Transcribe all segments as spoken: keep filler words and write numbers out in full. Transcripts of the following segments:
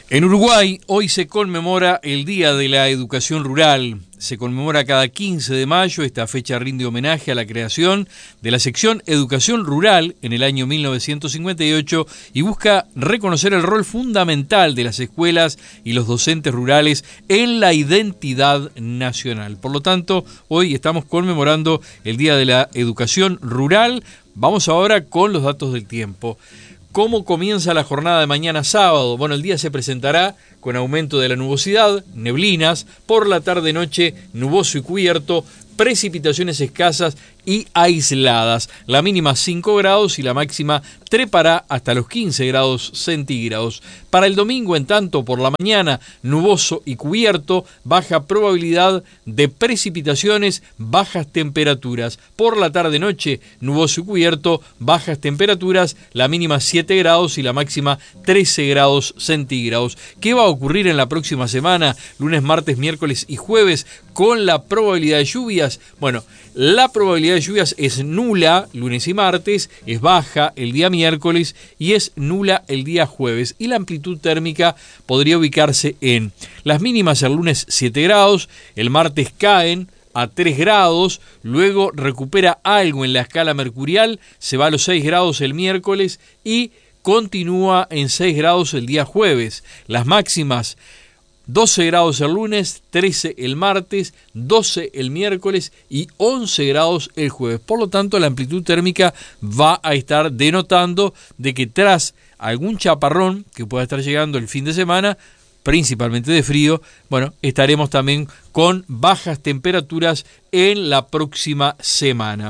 En Uruguay hoy se conmemora el Día de la Educación Rural. Se conmemora cada quince de mayo. Esta fecha rinde homenaje a la creación de la sección Educación Rural en el año mil novecientos cincuenta y ocho y busca reconocer el rol fundamental de las escuelas y los docentes rurales en la identidad nacional. Por lo tanto, hoy estamos conmemorando el Día de la Educación Rural. Vamos ahora con los datos del tiempo. ¿Cómo comienza la jornada de mañana sábado? Bueno, el día se presentará con aumento de la nubosidad, neblinas, por la tarde-noche nuboso y cubierto, precipitaciones escasas y aisladas. La mínima cinco grados y la máxima trepará hasta los quince grados centígrados. Para el domingo, en tanto, por la mañana, nuboso y cubierto, baja probabilidad de precipitaciones, bajas temperaturas. Por la tarde-noche, nuboso y cubierto, bajas temperaturas, la mínima siete grados y la máxima trece grados centígrados. ¿Qué va a ocurrir en la próxima semana, lunes, martes, miércoles y jueves, con la probabilidad de lluvias? Bueno, la probabilidad de lluvias es nula lunes y martes, es baja el día miércoles y es nula el día jueves. Y la amplitud térmica podría ubicarse en las mínimas el lunes siete grados, el martes caen a tres grados, luego recupera algo en la escala mercurial, se va a los seis grados el miércoles y continúa en seis grados el día jueves. Las máximas doce grados el lunes, trece el martes, doce el miércoles y once grados el jueves. Por lo tanto, la amplitud térmica va a estar denotando de que tras algún chaparrón que pueda estar llegando el fin de semana, principalmente de frío, bueno, estaremos también con bajas temperaturas en la próxima semana.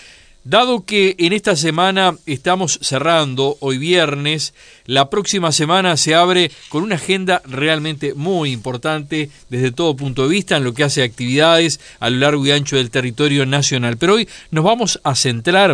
Dado que en esta semana estamos cerrando, hoy viernes, la próxima semana se abre con una agenda realmente muy importante desde todo punto de vista en lo que hace actividades a lo largo y ancho del territorio nacional. Pero hoy nos vamos a centrar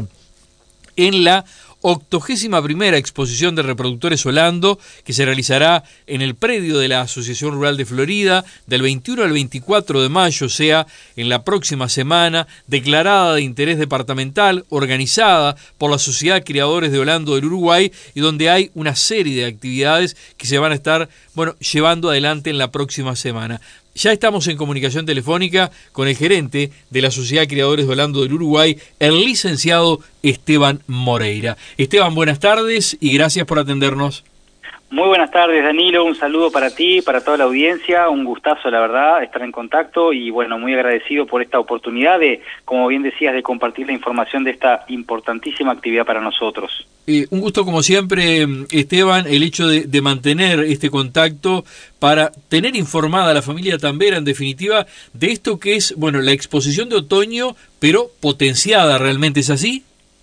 en la octogésima primera exposición de reproductores Holando, que se realizará en el predio de la Asociación Rural de Florida del veintiuno al veinticuatro de mayo, o sea, en la próxima semana, declarada de interés departamental, organizada por la Sociedad de Criadores de Holando del Uruguay, y donde hay una serie de actividades que se van a estar, bueno, llevando adelante en la próxima semana. Ya estamos en comunicación telefónica con el gerente de la Sociedad de Criadores de Holando del Uruguay, el licenciado Esteban Moreira. Esteban, buenas tardes y gracias por atendernos. Muy buenas tardes, Danilo, un saludo para ti, para toda la audiencia, un gustazo, la verdad, estar en contacto y, bueno, muy agradecido por esta oportunidad de, como bien decías, de compartir la información de esta importantísima actividad para nosotros. Eh, un gusto, como siempre, Esteban, el hecho de, de mantener este contacto para tener informada a la familia tambera, en definitiva, de esto que es, bueno, la exposición de otoño, pero potenciada realmente, ¿es así?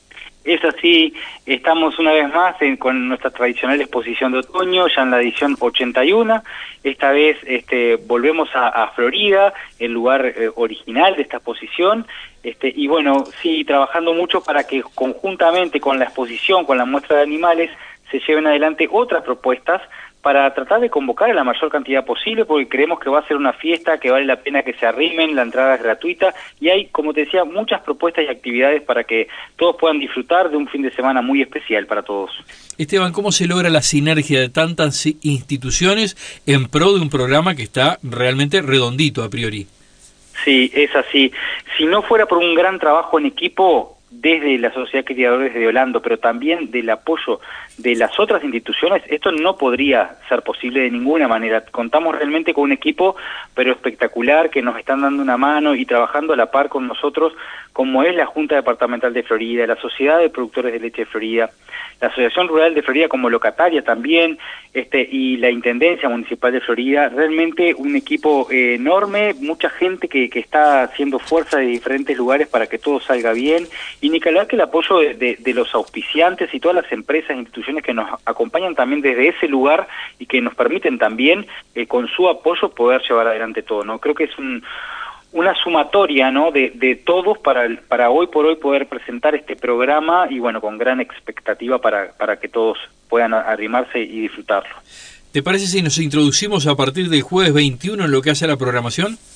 Es así, estamos una vez más en, con nuestra tradicional exposición de otoño, ya en la edición ochenta y uno. Esta vez este, volvemos a, a Florida, el lugar eh, original de esta exposición, este, y bueno, sí, trabajando mucho para que conjuntamente con la exposición, con la muestra de animales, se lleven adelante otras propuestas para tratar de convocar a la mayor cantidad posible, porque creemos que va a ser una fiesta que vale la pena que se arrimen, la entrada es gratuita, y hay, como te decía, muchas propuestas y actividades para que todos puedan disfrutar de un fin de semana muy especial para todos. Esteban, ¿cómo se logra la sinergia de tantas instituciones en pro de un programa que está realmente redondito a priori? Sí, es así. Si no fuera por un gran trabajo en equipo desde la Sociedad de Criadores de Holando, pero también del apoyo de las otras instituciones, esto no podría ser posible de ninguna manera. Contamos realmente con un equipo, pero espectacular, que nos están dando una mano y trabajando a la par con nosotros, como es la Junta Departamental de Florida, la Sociedad de Productores de Leche de Florida, la Asociación Rural de Florida como locataria también, este y la Intendencia Municipal de Florida. Realmente un equipo eh, enorme, mucha gente que, que está haciendo fuerza de diferentes lugares para que todo salga bien, y ni que hablar que el apoyo de, de, de los auspiciantes y todas las empresas e instituciones que nos acompañan también desde ese lugar y que nos permiten también eh, con su apoyo poder llevar adelante todo, ¿no? Creo que es un una sumatoria, ¿no?, de, de todos para para hoy por hoy poder presentar este programa y, bueno, con gran expectativa para, para que todos puedan arrimarse y disfrutarlo. ¿Te parece si nos introducimos a partir del jueves veintiuno en lo que hace a la programación?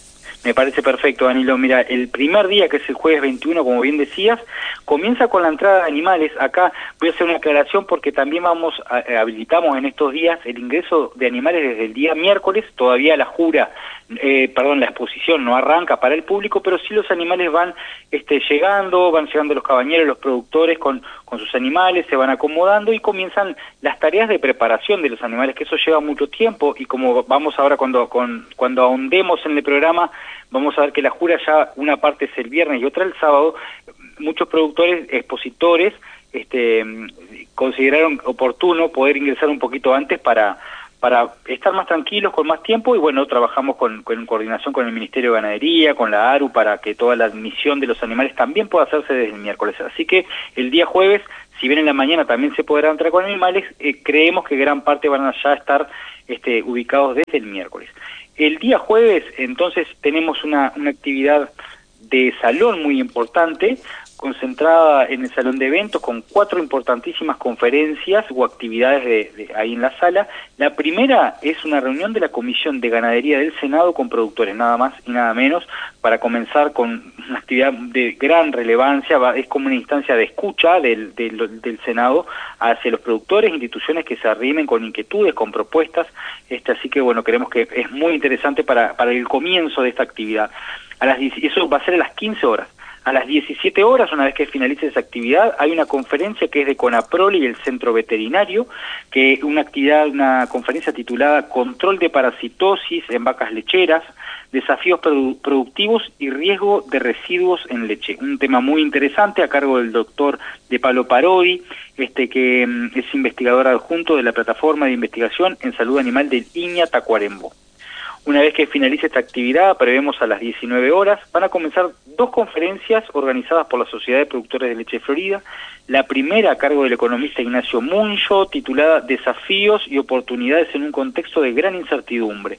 Me parece perfecto, Danilo. Mira, el primer día, que es el jueves veintiuno, como bien decías, comienza con la entrada de animales. Acá voy a hacer una aclaración porque también vamos a, habilitamos en estos días el ingreso de animales desde el día miércoles. Todavía la jura, eh, perdón, la exposición no arranca para el público, pero sí los animales van este, llegando, van llegando los cabañeros, los productores con, con sus animales, se van acomodando y comienzan las tareas de preparación de los animales, que eso lleva mucho tiempo, y como vamos ahora cuando, con, cuando ahondemos en el programa, vamos a ver que la jura ya una parte es el viernes y otra el sábado. Muchos productores, expositores, este, consideraron oportuno poder ingresar un poquito antes para para estar más tranquilos, con más tiempo, y bueno, trabajamos con, con coordinación con el Ministerio de Ganadería, con la ARU, para que toda la admisión de los animales también pueda hacerse desde el miércoles. Así que el día jueves, si bien en la mañana también se podrá entrar con animales, eh, creemos que gran parte van a ya estar este, ubicados desde el miércoles. El día jueves, entonces, tenemos una, una actividad de salón muy importante, concentrada en el salón de eventos, con cuatro importantísimas conferencias o actividades de, de ahí en la sala. La primera es una reunión de la Comisión de Ganadería del Senado con productores, nada más y nada menos, para comenzar con una actividad de gran relevancia. Va, es como una instancia de escucha del, del, del Senado hacia los productores, instituciones que se arrimen con inquietudes, con propuestas. Este, así que bueno, creemos que es muy interesante para, para el comienzo de esta actividad. A las, eso va a ser a las quince horas. A las diecisiete horas, una vez que finalice esa actividad, hay una conferencia que es de CONAPROL y el Centro Veterinario, que es una actividad, una conferencia titulada Control de Parasitosis en Vacas Lecheras, Desafíos produ Productivos y Riesgo de Residuos en Leche. Un tema muy interesante a cargo del doctor De Pablo Parodi, este, que mm, es investigador adjunto de la Plataforma de Investigación en Salud Animal del INIA Tacuarembó. Una vez que finalice esta actividad, prevemos a las diecinueve horas, van a comenzar dos conferencias organizadas por la Sociedad de Productores de Leche de Florida. La primera a cargo del economista Ignacio Muncho, titulada Desafíos y oportunidades en un contexto de gran incertidumbre.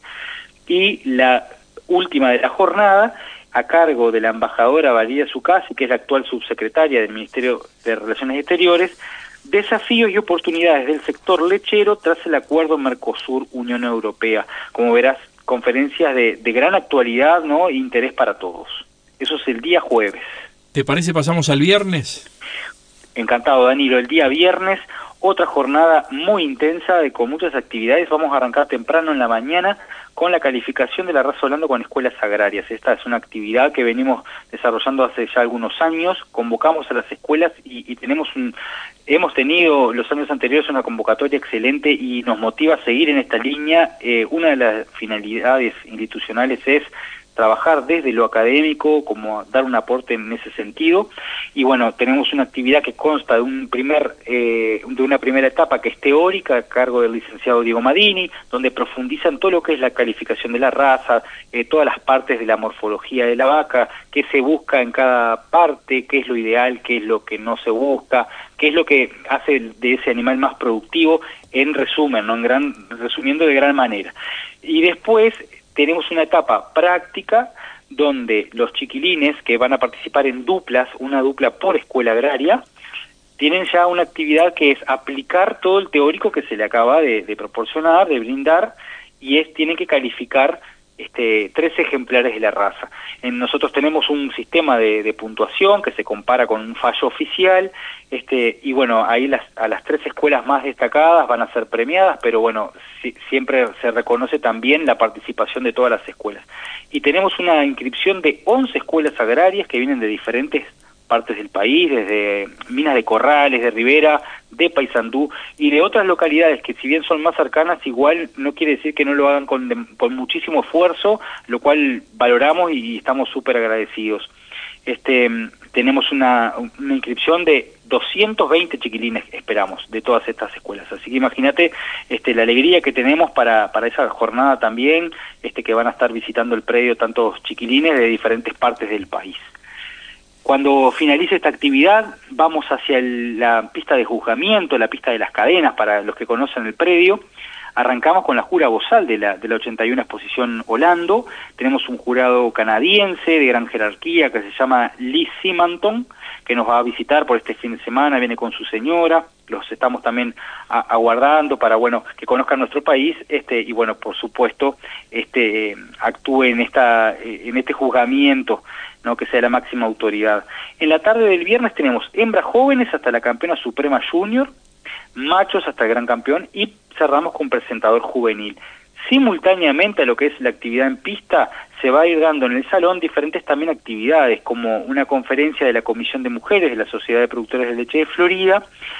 Y la última de la jornada, a cargo de la embajadora Valeria Zucasi, que es la actual subsecretaria del Ministerio de Relaciones Exteriores, Desafíos y oportunidades del sector lechero tras el acuerdo Mercosur-Unión Europea. Como verás, conferencias de, de gran actualidad, ¿no? E interés para todos. Eso es el día jueves. ¿Te parece pasamos al viernes? Encantado, Danilo. El día viernes, otra jornada muy intensa, de, con muchas actividades. Vamos a arrancar temprano en la mañana con la calificación de la raza Holando con escuelas agrarias. Esta es una actividad que venimos desarrollando hace ya algunos años. Convocamos a las escuelas y, y tenemos un... Hemos tenido los años anteriores una convocatoria excelente y nos motiva a seguir en esta línea. Eh, una de las finalidades institucionales es trabajar desde lo académico, como dar un aporte en ese sentido. Y bueno, tenemos una actividad que consta de un primer eh, de una primera etapa que es teórica, a cargo del licenciado Diego Madini, donde profundizan todo lo que es la calificación de la raza, eh, todas las partes de la morfología de la vaca, qué se busca en cada parte, qué es lo ideal, qué es lo que no se busca, qué es lo que hace de ese animal más productivo, en resumen, ¿no? En gran, resumiendo de gran manera. Y después tenemos una etapa práctica donde los chiquilines que van a participar en duplas, una dupla por escuela agraria, tienen ya una actividad que es aplicar todo el teórico que se le acaba de, de proporcionar, de brindar, y es tienen que calificar este, tres ejemplares de la raza. En, nosotros tenemos un sistema de, de puntuación que se compara con un fallo oficial, este, y bueno, ahí las, a las tres escuelas más destacadas van a ser premiadas, pero bueno, si, siempre se reconoce también la participación de todas las escuelas. Y tenemos una inscripción de once escuelas agrarias que vienen de diferentes partes del país, desde Minas de Corrales, de Rivera, de Paysandú y de otras localidades que si bien son más cercanas, igual no quiere decir que no lo hagan con, con muchísimo esfuerzo, lo cual valoramos y estamos súper agradecidos. Este, tenemos una, una inscripción de doscientos veinte chiquilines, esperamos, de todas estas escuelas. Así que imagínate este, la alegría que tenemos para, para esa jornada también, este, que van a estar visitando el predio tantos chiquilines de diferentes partes del país. Cuando finalice esta actividad, vamos hacia el, la pista de juzgamiento, la pista de las cadenas, para los que conocen el predio. Arrancamos con la jura bozal de la, de la ochenta y una exposición Holando. Tenemos un jurado canadiense de gran jerarquía que se llama Liz Simanton, que nos va a visitar por este fin de semana, viene con su señora. los estamos también a, aguardando para, bueno, que conozcan nuestro país, este, y bueno, por supuesto, este, eh, actúe en esta, eh, en este juzgamiento, ¿no? Que sea la máxima autoridad. En la tarde del viernes tenemos hembras jóvenes hasta la campeona suprema junior, machos hasta el gran campeón, y cerramos con presentador juvenil. Simultáneamente a lo que es la actividad en pista, se va a ir dando en el salón diferentes también actividades, como una conferencia de la Comisión de Mujeres de la Sociedad de Productores de Leche de Florida,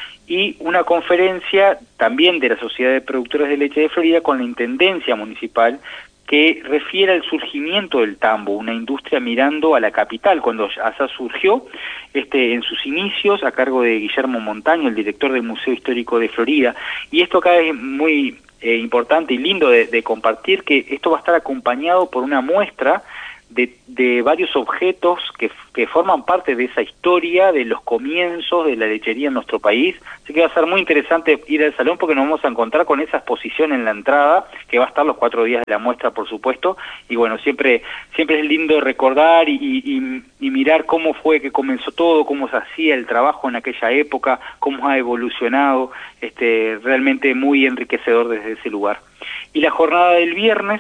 y una conferencia también de la Sociedad de Productores de Leche de Florida con la Intendencia Municipal, que refiere al surgimiento del tambo, una industria mirando a la capital, cuando ASA surgió este, en sus inicios a cargo de Guillermo Montaño, el director del Museo Histórico de Florida, y esto acá es muy eh, importante y lindo de, de compartir, que esto va a estar acompañado por una muestra de, de varios objetos que, que forman parte de esa historia, de los comienzos de la lechería en nuestro país. Así que va a ser muy interesante ir al salón porque nos vamos a encontrar con esa exposición en la entrada, que va a estar los cuatro días de la muestra, por supuesto, y bueno, siempre siempre es lindo recordar y, y, y mirar cómo fue que comenzó todo, cómo se hacía el trabajo en aquella época, cómo ha evolucionado, este, realmente muy enriquecedor desde ese lugar. Y la jornada del viernes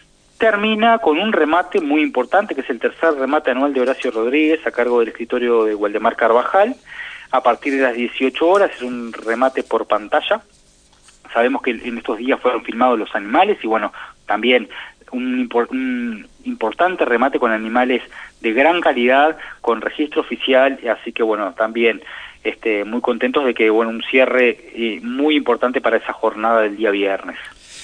termina con un remate muy importante, que es el tercer remate anual de Horacio Rodríguez, a cargo del escritorio de Waldemar Carvajal, a partir de las dieciocho horas, es un remate por pantalla. Sabemos que en estos días fueron filmados los animales, y bueno, también un, import, un importante remate con animales de gran calidad, con registro oficial, así que bueno, también este, muy contentos de que, bueno, un cierre eh, muy importante para esa jornada del día viernes.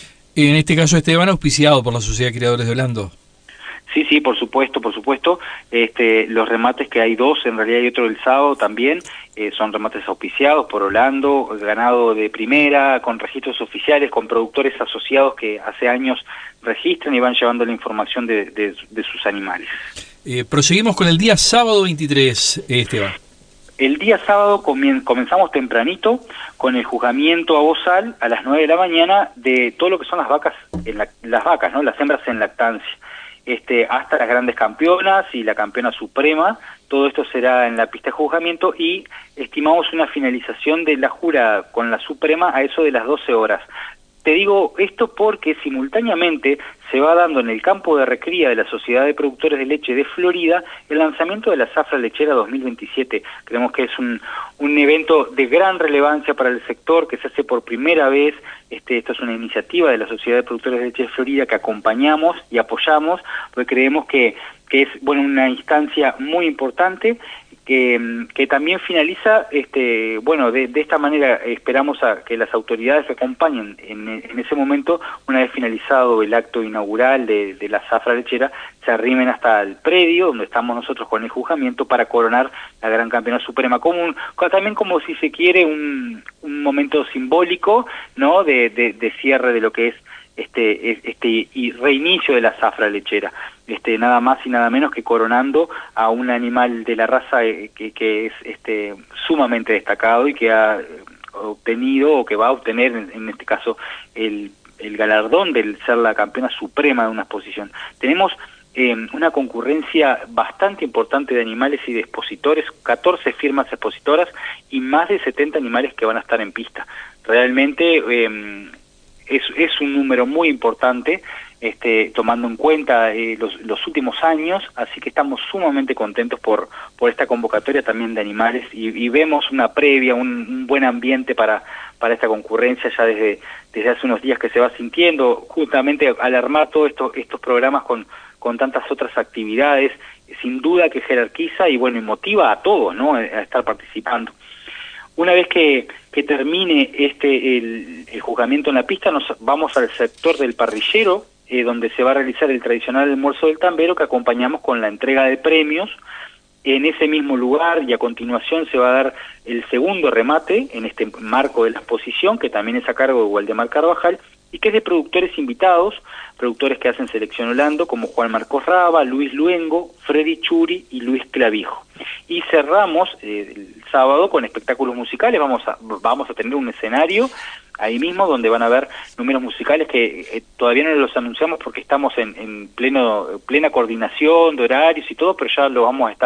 En este caso, Esteban, auspiciado por la Sociedad de Criadores de Holando. Sí, sí, por supuesto, por supuesto. Este, los remates, que hay dos, en realidad hay otro el sábado también, eh, son remates auspiciados por Holando, ganado de primera, con registros oficiales, con productores asociados que hace años registran y van llevando la información de, de, de sus animales. Eh, proseguimos con el día sábado veintitrés, Esteban. El día sábado comenzamos tempranito con el juzgamiento a bozal a las nueve de la mañana de todo lo que son las vacas, en la, las vacas, ¿no? Las hembras en lactancia, este, hasta las grandes campeonas y la campeona suprema. Todo esto será en la pista de juzgamiento y estimamos una finalización de la jurada con la suprema a eso de las doce horas. Te digo esto porque simultáneamente se va dando en el campo de recría de la Sociedad de Productores de Leche de Florida el lanzamiento de la Zafra Lechera dos mil veintisiete. Creemos que es un, un evento de gran relevancia para el sector, que se hace por primera vez. Este, esto es una iniciativa de la Sociedad de Productores de Leche de Florida que acompañamos y apoyamos, porque creemos que, que es, bueno, una instancia muy importante, que, que también finaliza, este, bueno, de, de esta manera esperamos a que las autoridades que acompañen en, en ese momento, una vez finalizado el acto inaugural de, de la Zafra Lechera, se arrimen hasta el predio donde estamos nosotros con el juzgamiento para coronar la gran campeona suprema, como un, también como si se quiere un, un momento simbólico, ¿no? de, de, de cierre de lo que es este este y reinicio de la Zafra Lechera, este nada más y nada menos que coronando a un animal de la raza que, que es este sumamente destacado y que ha obtenido o que va a obtener en, en este caso el, el galardón del ser la campeona suprema de una exposición. Tenemos eh, una concurrencia bastante importante de animales y de expositores, catorce firmas expositoras y más de setenta animales que van a estar en pista. Realmente eh, Es, es un número muy importante, este, tomando en cuenta eh, los, los últimos años, así que estamos sumamente contentos por, por esta convocatoria también de animales y, y vemos una previa, un, un buen ambiente para, para esta concurrencia ya desde, desde hace unos días que se va sintiendo, justamente al armar todos esto, estos programas con, con tantas otras actividades, sin duda que jerarquiza y bueno, y motiva a todos, ¿no?, a estar participando. Una vez que, que termine este el, el juzgamiento en la pista, nos vamos al sector del parrillero, eh, donde se va a realizar el tradicional almuerzo del tambero, que acompañamos con la entrega de premios en ese mismo lugar, y a continuación se va a dar el segundo remate en este marco de la exposición, que también es a cargo de Waldemar Carvajal, y que es de productores invitados, productores que hacen Selección Holando, como Juan Marcos Raba, Luis Luengo, Freddy Churi y Luis Clavijo. Y cerramos eh, el sábado con espectáculos musicales. Vamos a, vamos a tener un escenario ahí mismo donde van a haber números musicales que eh, todavía no los anunciamos porque estamos en, en pleno plena coordinación de horarios y todo, pero ya lo vamos a estar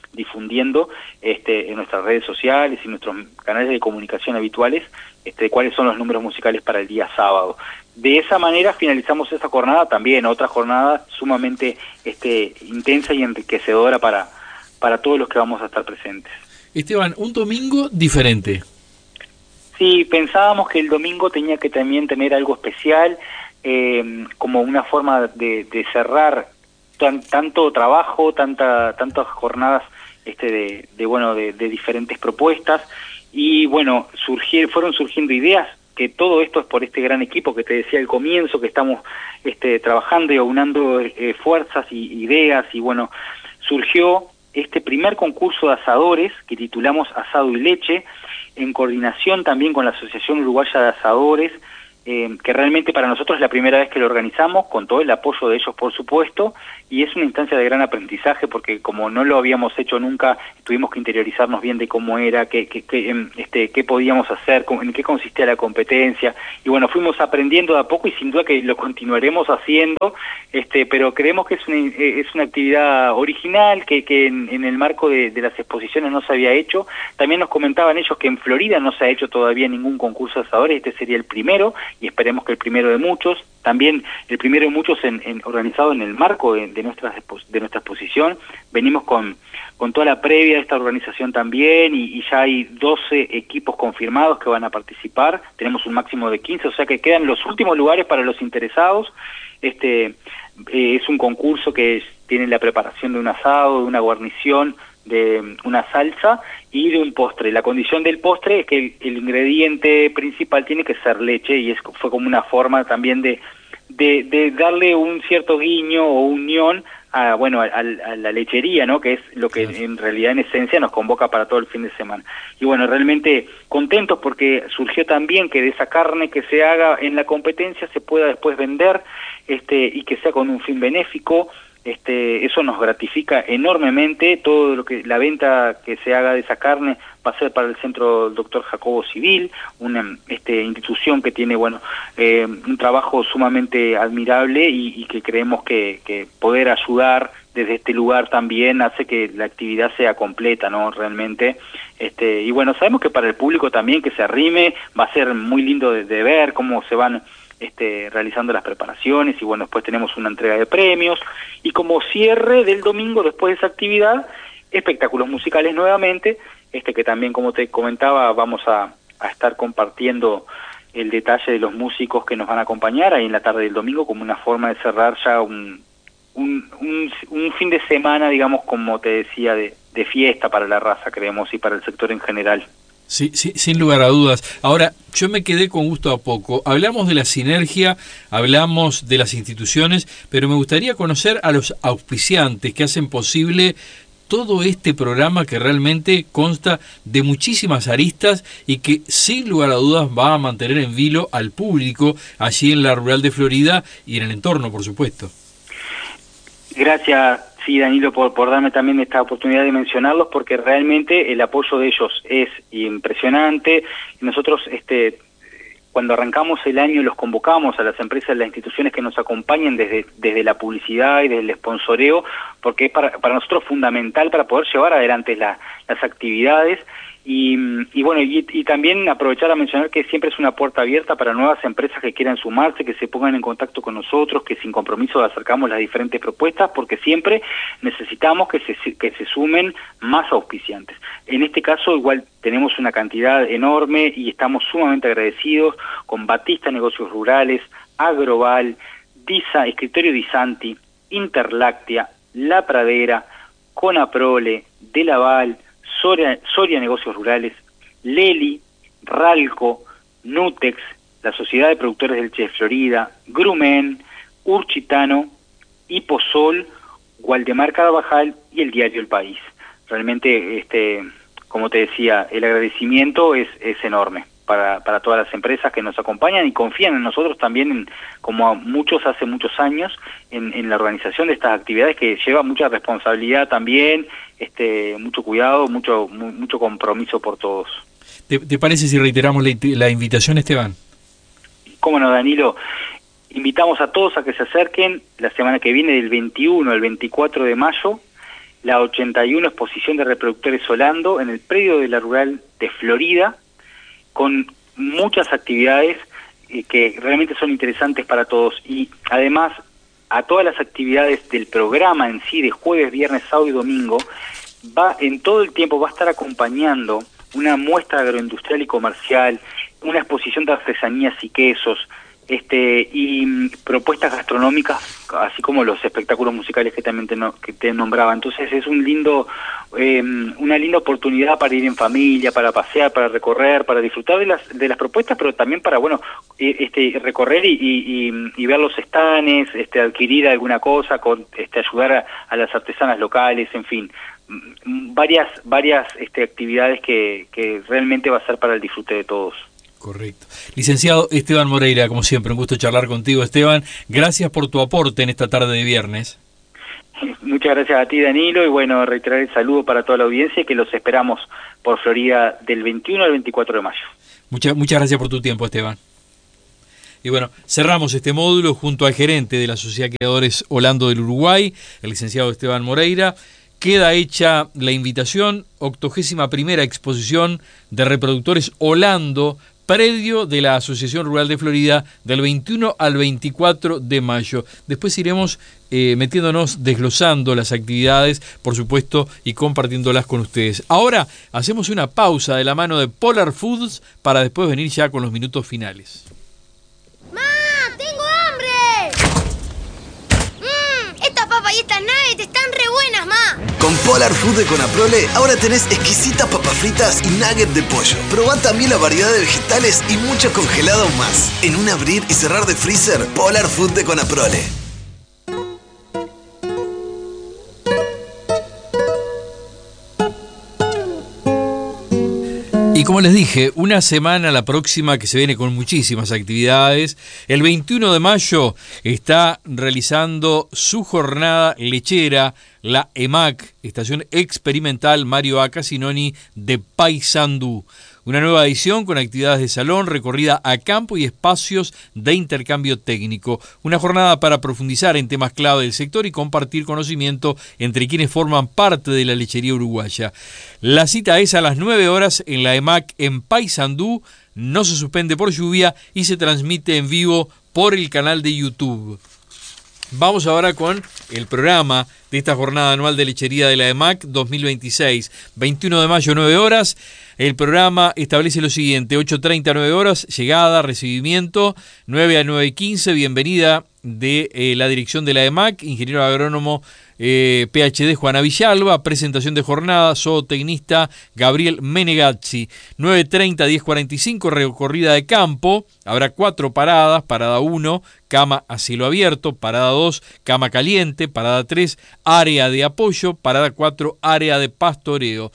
difundiendo este, en nuestras redes sociales y nuestros canales de comunicación habituales este, cuáles son los números musicales para el día sábado. De esa manera finalizamos esa jornada también, otra jornada sumamente este, intensa y enriquecedora para, para todos los que vamos a estar presentes. Esteban, un domingo diferente. Sí, pensábamos que el domingo tenía que también tener algo especial, eh, como una forma de, de cerrar tan, tanto trabajo, tanta, tantas jornadas este, de, de, bueno, de, de diferentes propuestas, y bueno, surgir, fueron surgiendo ideas, que todo esto es por este gran equipo que te decía al comienzo, que estamos este, trabajando y aunando eh, fuerzas y ideas, y bueno, surgió este primer concurso de asadores que titulamos Asado y Leche, en coordinación también con la Asociación Uruguaya de Asadores, eh, que realmente para nosotros es la primera vez que lo organizamos, con todo el apoyo de ellos, por supuesto, y es una instancia de gran aprendizaje, porque como no lo habíamos hecho nunca, tuvimos que interiorizarnos bien de cómo era, qué, qué, qué, este, qué podíamos hacer, en qué consistía la competencia, y bueno, fuimos aprendiendo de a poco, y sin duda que lo continuaremos haciendo, este, pero creemos que es una, es una actividad original, que, que en, en el marco de, de las exposiciones no se había hecho. También nos comentaban ellos que en Florida no se ha hecho todavía ningún concurso de asadores, este sería el primero, y esperemos que el primero de muchos, también el primero de muchos en, en, organizado en el marco de, de, nuestra, de nuestra exposición. Venimos con, con toda la previa de esta organización también, y, y ya hay doce equipos confirmados que van a participar, tenemos un máximo de quince, o sea que quedan los últimos lugares para los interesados. Este eh, es un concurso que tiene la preparación de un asado, de una guarnición, de una salsa y de un postre. La condición del postre es que el, el ingrediente principal tiene que ser leche, y es fue como una forma también de, de, de darle un cierto guiño o unión a, bueno, a, a la lechería, ¿no? Que es lo que en realidad en esencia nos convoca para todo el fin de semana. Y bueno, realmente contentos porque surgió también que de esa carne que se haga en la competencia se pueda después vender este y que sea con un fin benéfico. Este, eso nos gratifica enormemente. Todo lo que la venta que se haga de esa carne va a ser para el Centro Doctor Jacobo Civil, una este, institución que tiene bueno eh, un trabajo sumamente admirable, y, y que creemos que, que poder ayudar desde este lugar también hace que la actividad sea completa, ¿no? Realmente. Este, y bueno, sabemos que para el público también que se arrime va a ser muy lindo de, de ver cómo se van Este, realizando las preparaciones, y bueno, después tenemos una entrega de premios, y como cierre del domingo después de esa actividad, espectáculos musicales nuevamente, este que también, como te comentaba, vamos a, a estar compartiendo el detalle de los músicos que nos van a acompañar ahí en la tarde del domingo, como una forma de cerrar ya un, un, un, un fin de semana, digamos, como te decía, de, de fiesta para la raza, creemos, y para el sector en general. Sí, sí, sin lugar a dudas. Ahora, yo me quedé con gusto a poco. Hablamos de la sinergia, hablamos de las instituciones, pero me gustaría conocer a los auspiciantes que hacen posible todo este programa, que realmente consta de muchísimas aristas y que sin lugar a dudas va a mantener en vilo al público allí en la Rural de Florida y en el entorno, por supuesto. Gracias. Sí, Danilo, por, por darme también esta oportunidad de mencionarlos, porque realmente el apoyo de ellos es impresionante. Nosotros, este, cuando arrancamos el año, los convocamos a las empresas, a las instituciones que nos acompañen desde, desde la publicidad y desde el sponsoreo, porque es para, para nosotros fundamental para poder llevar adelante la, las actividades. Y, y bueno, y, y también aprovechar a mencionar que siempre es una puerta abierta para nuevas empresas que quieran sumarse, que se pongan en contacto con nosotros, que sin compromiso acercamos las diferentes propuestas, porque siempre necesitamos que se, que se sumen más auspiciantes. En este caso igual tenemos una cantidad enorme y estamos sumamente agradecidos con Batista Negocios Rurales, Agroval, Disa, Escritorio Disanti, Interláctea, La Pradera, Conaprole, Delaval, Soria, Soria Negocios Rurales, Leli, Ralco, Nutex, la Sociedad de Productores de Leche de Florida, Grumen, Urchitano, Hiposol, Waldemar Carvajal y el diario El País. Realmente, este, como te decía, el agradecimiento es, es enorme para, para todas las empresas que nos acompañan y confían en nosotros también, en, como a muchos hace muchos años, en, en la organización de estas actividades, que lleva mucha responsabilidad también, este, mucho cuidado, mucho mu, mucho compromiso por todos. ¿Te, te parece si reiteramos la, la invitación, Esteban? Cómo no, Danilo. Invitamos a todos a que se acerquen la semana que viene, del veintiuno al veinticuatro de mayo, la ochenta y uno Exposición de Reproductores Holando en el predio de la Rural de Florida, con muchas actividades eh, que realmente son interesantes para todos. Y además, a todas las actividades del programa en sí, de jueves, viernes, sábado y domingo, va en todo el tiempo, va a estar acompañando una muestra agroindustrial y comercial, una exposición de artesanías y quesos, este y mm, propuestas gastronómicas, así como los espectáculos musicales que también te, no, que te nombraba. Entonces es un lindo eh, una linda oportunidad para ir en familia, para pasear, para recorrer, para disfrutar de las de las propuestas, pero también para bueno este recorrer y, y, y ver los estanes, este adquirir alguna cosa, con este ayudar a, a las artesanas locales, en fin, varias varias este actividades que, que realmente va a ser para el disfrute de todos. Correcto. Licenciado Esteban Moreira, como siempre, un gusto charlar contigo, Esteban. Gracias por tu aporte en esta tarde de viernes. Muchas gracias a ti, Danilo, y bueno, reiterar el saludo para toda la audiencia, que los esperamos por Florida del veintiuno al veinticuatro de mayo. Muchas, muchas gracias por tu tiempo, Esteban. Y bueno, cerramos este módulo junto al gerente de la Sociedad de Criadores Holando del Uruguay, el licenciado Esteban Moreira. Queda hecha la invitación, octogésima primera exposición de reproductores Holando, predio de la Asociación Rural de Florida, del veintiuno al veinticuatro de mayo. Después iremos eh, metiéndonos, desglosando las actividades, por supuesto, y compartiéndolas con ustedes. Ahora hacemos una pausa de la mano de Polar Foods para después venir ya con los minutos finales. ¡Ma! ¡Tengo hambre! Mmm, estas papas y estas nuggets están re buenas, ma. Con Polar Food de Conaprole, ahora tenés exquisitas papas fritas y nuggets de pollo. Probá también la variedad de vegetales y mucho congelado más. En un abrir y cerrar de freezer, Polar Food de Conaprole. Y como les dije, una semana la próxima que se viene con muchísimas actividades. El veintiuno de mayo está realizando su jornada lechera la E M A C, Estación Experimental Mario A. Casinoni de Paysandú. Una nueva edición con actividades de salón, recorrida a campo y espacios de intercambio técnico. Una jornada para profundizar en temas clave del sector y compartir conocimiento entre quienes forman parte de la lechería uruguaya. La cita es a las nueve horas en la E M A C en Paysandú. No se suspende por lluvia y se transmite en vivo por el canal de YouTube. Vamos ahora con el programa de esta jornada anual de lechería de la E M A C dos mil veintiséis. veintiuno de mayo, nueve horas. El programa establece lo siguiente: ocho treinta, nueve horas, llegada, recibimiento, nueve a nueve quince, bienvenida de eh, la dirección de la E M A C, ingeniero agrónomo eh, P H D Juana Villalba, presentación de jornada, zootecnista Gabriel Menegazzi. Nueve treinta, diez cuarenta y cinco, recorrida de campo, habrá cuatro paradas: parada uno, cama a cielo abierto; parada dos, cama caliente; parada tres, área de apoyo; parada cuatro, área de pastoreo.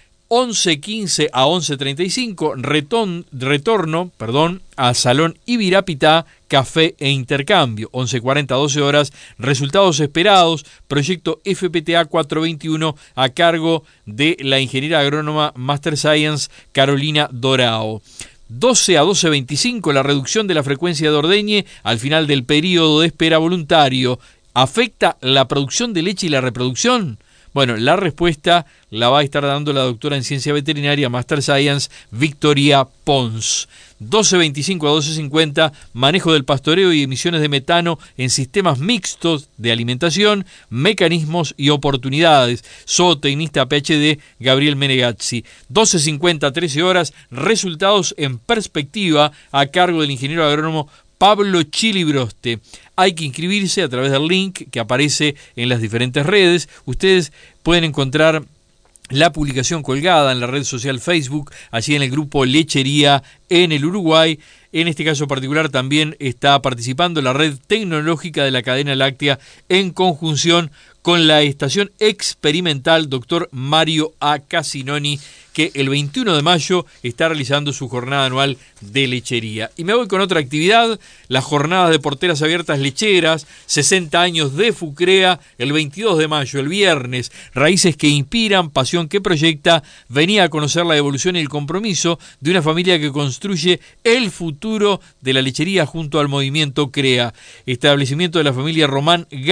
once quince a once treinta y cinco, reton, retorno perdón, a Salón Ibirapitá, café e intercambio. once cuarenta a doce horas, resultados esperados, proyecto F P T A cuatrocientos veintiuno a cargo de la ingeniera agrónoma Master Science Carolina Dorao. doce a doce veinticinco, la reducción de la frecuencia de ordeñe al final del periodo de espera voluntario. ¿Afecta la producción de leche y la reproducción? Bueno, la respuesta la va a estar dando la doctora en Ciencia Veterinaria, Master Science, Victoria Pons. doce veinticinco a doce cincuenta, manejo del pastoreo y emisiones de metano en sistemas mixtos de alimentación, mecanismos y oportunidades. Zootecnista P H D, Gabriel Menegazzi. doce cincuenta a trece horas, resultados en perspectiva a cargo del ingeniero agrónomo Pablo Chilibroste. Hay que inscribirse a través del link que aparece en las diferentes redes. Ustedes pueden encontrar la publicación colgada en la red social Facebook, allí en el grupo Lechería en el Uruguay. En este caso particular también está participando la red tecnológica de la cadena láctea en conjunción con la estación experimental doctor Mario A. Casinoni, que el veintiuno de mayo está realizando su jornada anual de lechería. Y me voy con otra actividad, las jornadas de porteras abiertas lecheras, sesenta años de FUCREA, el veintidós de mayo, el viernes. Raíces que inspiran, pasión que proyecta. Venía a conocer la evolución y el compromiso de una familia que construye el futuro de la lechería junto al movimiento CREA. Establecimiento de la familia Román Gay,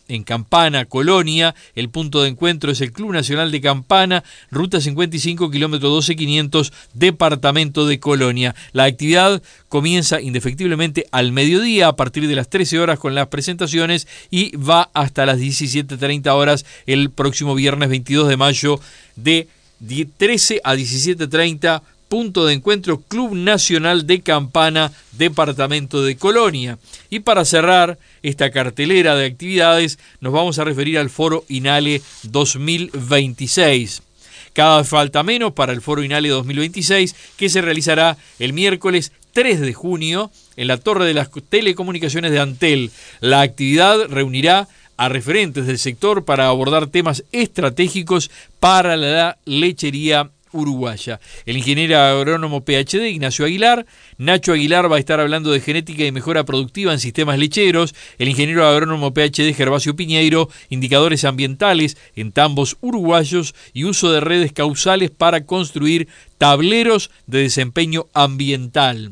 en Campana, Colonia. El punto de encuentro es el Club Nacional de Campana, ruta cincuenta y cinco, kilómetro doce quinientos, departamento de Colonia. La actividad comienza indefectiblemente al mediodía, a partir de las trece horas con las presentaciones, y va hasta las diecisiete treinta horas el próximo viernes veintidós de mayo, de trece a diecisiete treinta. Punto de encuentro Club Nacional de Campana, departamento de Colonia. Y para cerrar esta cartelera de actividades, nos vamos a referir al Foro INALE dos mil veintiséis. Cada vez falta menos para el Foro INALE dos mil veintiséis, que se realizará el miércoles tres de junio en la Torre de las Telecomunicaciones de Antel. La actividad reunirá a referentes del sector para abordar temas estratégicos para la lechería uruguaya. El ingeniero agrónomo P H D Ignacio Aguilar, Nacho Aguilar va a estar hablando de genética y mejora productiva en sistemas lecheros. El ingeniero agrónomo P H D Gervasio Piñeiro, indicadores ambientales en tambos uruguayos y uso de redes causales para construir tableros de desempeño ambiental.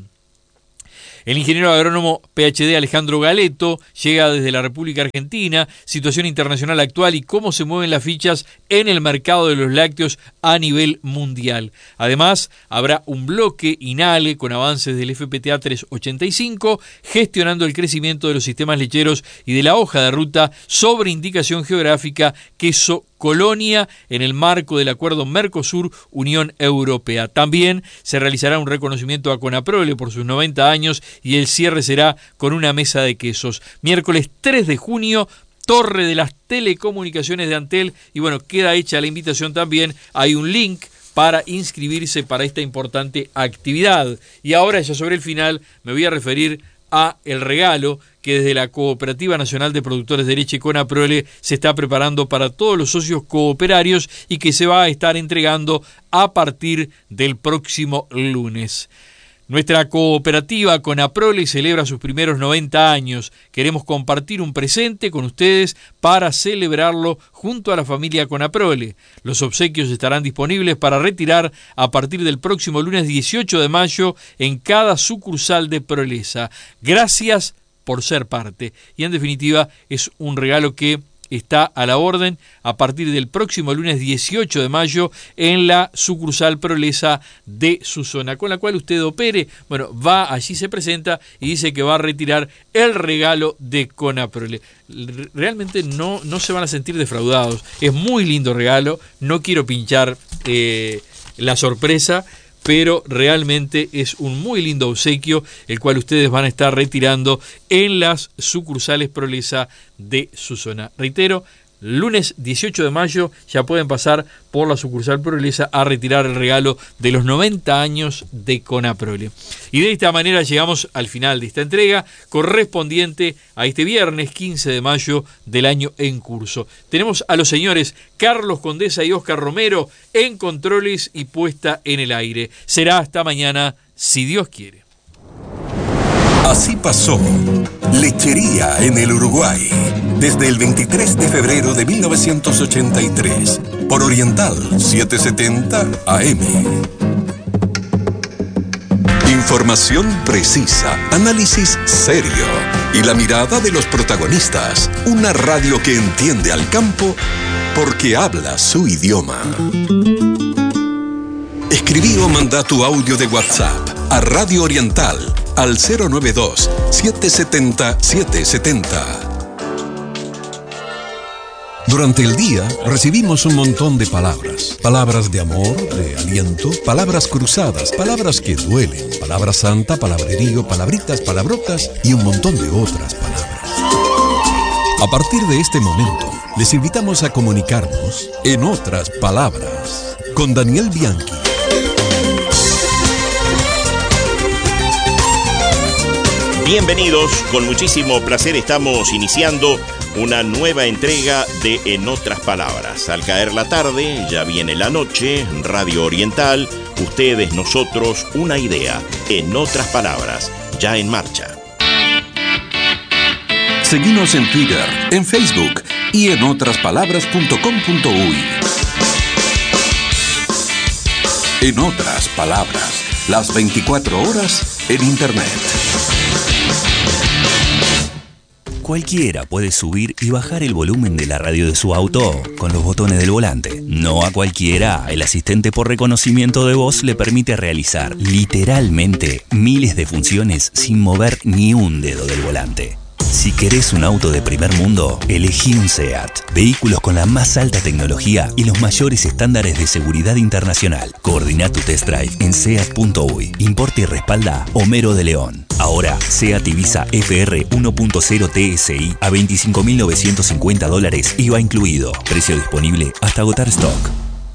El ingeniero agrónomo P H D Alejandro Galeto llega desde la República Argentina, situación internacional actual y cómo se mueven las fichas en el mercado de los lácteos a nivel mundial. Además, habrá un bloque INALE con avances del F P T A trescientos ochenta y cinco, gestionando el crecimiento de los sistemas lecheros y de la hoja de ruta sobre indicación geográfica queso Colonia en el marco del acuerdo Mercosur-Unión Europea. También se realizará un reconocimiento a Conaprole por sus noventa años y el cierre será con una mesa de quesos. Miércoles tres de junio, Torre de las Telecomunicaciones de Antel. Y bueno, queda hecha la invitación también. Hay un link para inscribirse para esta importante actividad. Y ahora, ya sobre el final, me voy a referir a el regalo que desde la Cooperativa Nacional de Productores de Leche Conaprole se está preparando para todos los socios cooperarios y que se va a estar entregando a partir del próximo lunes. Nuestra cooperativa Conaprole celebra sus primeros noventa años. Queremos compartir un presente con ustedes para celebrarlo junto a la familia Conaprole. Los obsequios estarán disponibles para retirar a partir del próximo lunes dieciocho de mayo en cada sucursal de Prolesa. Gracias por ser parte. Y en definitiva es un regalo que está a la orden a partir del próximo lunes dieciocho de mayo en la sucursal Prolesa de su zona, con la cual usted opere. Bueno, va allí, se presenta y dice que va a retirar el regalo de Conaprole. Realmente no, no se van a sentir defraudados. Es muy lindo regalo. No quiero pinchar eh, la sorpresa, pero realmente es un muy lindo obsequio, el cual ustedes van a estar retirando en las sucursales Prolesa de su zona. Reitero, lunes dieciocho de mayo ya pueden pasar por la sucursal Prolesa a retirar el regalo de los noventa años de Conaprole. Y de esta manera llegamos al final de esta entrega correspondiente a este viernes quince de mayo del año en curso. Tenemos a los señores Carlos Condesa y Óscar Romero en controles y puesta en el aire. Será hasta mañana, si Dios quiere. Así pasó Lechería en el Uruguay, desde el veintitrés de febrero de mil novecientos ochenta y tres, por Oriental setecientos setenta A M. Información precisa, análisis serio y la mirada de los protagonistas. Una radio que entiende al campo porque habla su idioma. Escribí o manda tu audio de WhatsApp a Radio Oriental al cero nueve dos, siete siete cero, siete siete cero. Durante el día recibimos un montón de palabras. Palabras de amor, de aliento, palabras cruzadas, palabras que duelen, palabra santa, palabrerío, palabritas, palabrotas y un montón de otras palabras. A partir de este momento, les invitamos a comunicarnos en otras palabras con Daniel Bianchi. Bienvenidos, con muchísimo placer estamos iniciando una nueva entrega de En Otras Palabras. Al caer la tarde, ya viene la noche, Radio Oriental, ustedes, nosotros, una idea. En Otras Palabras, ya en marcha. Seguinos en Twitter, en Facebook y en otras palabras punto com punto uy. En Otras Palabras, las veinticuatro horas en Internet. Cualquiera puede subir y bajar el volumen de la radio de su auto con los botones del volante. No a cualquiera, el asistente por reconocimiento de voz le permite realizar literalmente miles de funciones sin mover ni un dedo del volante. Si querés un auto de primer mundo, elegí un SEAT. Vehículos con la más alta tecnología y los mayores estándares de seguridad internacional. Coordina tu test drive en seat punto uy. Importa y respalda Homero de León. Ahora, SEAT Ibiza F R uno punto cero T S I a veinticinco mil novecientos cincuenta dólares I V A incluido. Precio disponible hasta agotar stock.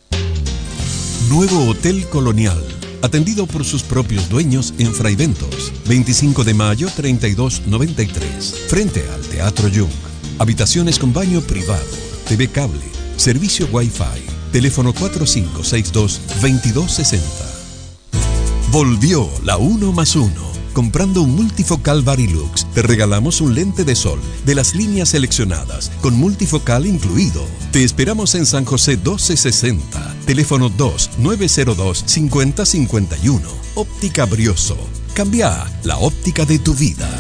Nuevo Hotel Colonial. Atendido por sus propios dueños en Fraiventos, veinticinco de mayo treinta y dos noventa y tres, frente al Teatro Jung. Habitaciones con baño privado, T V cable, servicio Wi-Fi, teléfono cuatro cinco seis dos, veintidós sesenta. Volvió la uno más uno. Comprando un multifocal Varilux, te regalamos un lente de sol de las líneas seleccionadas, con multifocal incluido. Te esperamos en San José doce sesenta, teléfono dos nueve cero dos, cinco cero cinco uno. Óptica Brioso. Cambia la óptica de tu vida.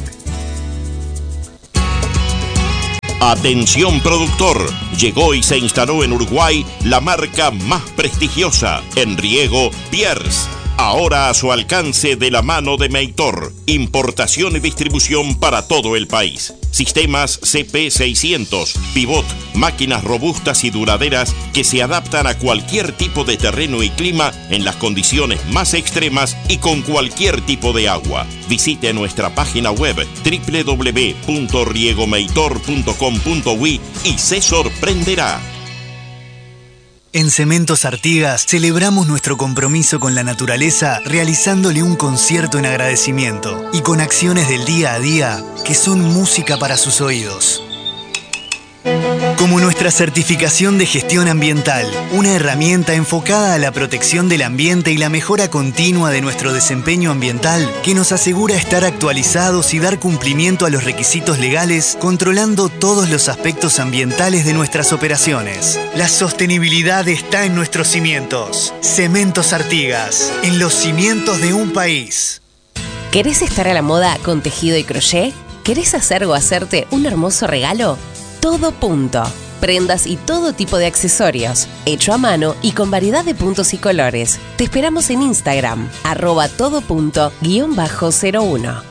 Atención productor, llegó y se instaló en Uruguay la marca más prestigiosa en riego, Pierce. Ahora a su alcance de la mano de Meitor. Importación y distribución para todo el país. Sistemas C P seiscientos, pivot, máquinas robustas y duraderas que se adaptan a cualquier tipo de terreno y clima en las condiciones más extremas y con cualquier tipo de agua. Visite nuestra página web doble u doble u doble u punto riegomeitor punto com punto uy y se sorprenderá. En Cementos Artigas celebramos nuestro compromiso con la naturaleza realizándole un concierto en agradecimiento y con acciones del día a día que son música para sus oídos. Como nuestra certificación de gestión ambiental, una herramienta enfocada a la protección del ambiente y la mejora continua de nuestro desempeño ambiental que nos asegura estar actualizados y dar cumplimiento a los requisitos legales, controlando todos los aspectos ambientales de nuestras operaciones. La sostenibilidad está en nuestros cimientos. Cementos Artigas, en los cimientos de un país. ¿Querés estar a la moda con tejido y crochet? ¿Querés hacer o hacerte un hermoso regalo? Todo Punto. Prendas y todo tipo de accesorios, hecho a mano y con variedad de puntos y colores. Te esperamos en Instagram, arroba todo punto guión bajo cero uno.